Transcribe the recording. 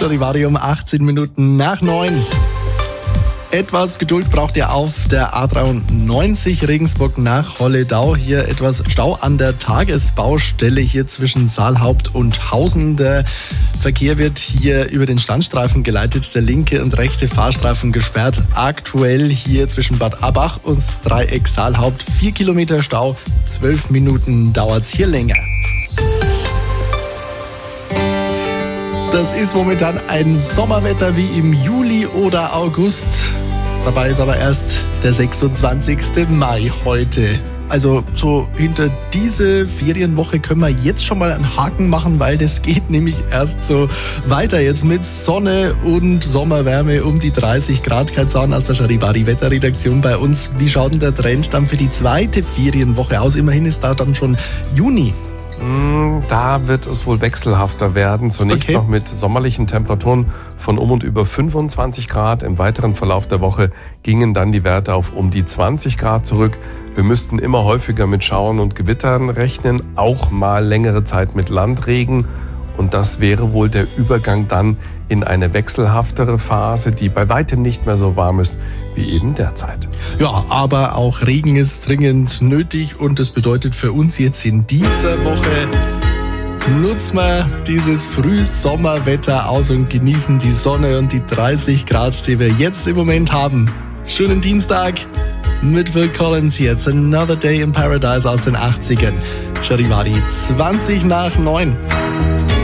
Charivari um 18 Minuten nach 9. Etwas Geduld braucht ihr auf der A93 Regensburg nach Holledau. Hier etwas Stau an der Tagesbaustelle hier zwischen Saalhaupt und Hausen. Der Verkehr wird hier über den Standstreifen geleitet, der linke und rechte Fahrstreifen gesperrt. Aktuell hier zwischen Bad Abach und Dreieck Saalhaupt 4 Kilometer Stau, 12 Minuten dauert's hier länger. Das ist momentan ein Sommerwetter wie im Juli oder August. Dabei ist aber erst der 26. Mai heute. Also so hinter diese Ferienwoche können wir jetzt schon mal einen Haken machen, weil das geht nämlich erst so weiter jetzt mit Sonne und Sommerwärme um die 30 Grad. Kai Zahn aus der Charivari Wetterredaktion bei uns. Wie schaut denn der Trend dann für die zweite Ferienwoche aus? Immerhin ist da dann schon Juni. Da wird es wohl wechselhafter werden. Zunächst noch mit sommerlichen Temperaturen von um und über 25 Grad. Im weiteren Verlauf der Woche gingen dann die Werte auf um die 20 Grad zurück. Wir müssten immer häufiger mit Schauern und Gewittern rechnen, auch mal längere Zeit mit Landregen. Und das wäre wohl der Übergang dann in eine wechselhaftere Phase, die bei weitem nicht mehr so warm ist wie eben derzeit. Ja, aber auch Regen ist dringend nötig und das bedeutet für uns jetzt in dieser Woche, nutzen wir dieses Frühsommerwetter aus und genießen die Sonne und die 30 Grad, die wir jetzt im Moment haben. Schönen Dienstag mit Phil Collins jetzt. Another Day in Paradise aus den 80ern. Charivari 20 nach 9.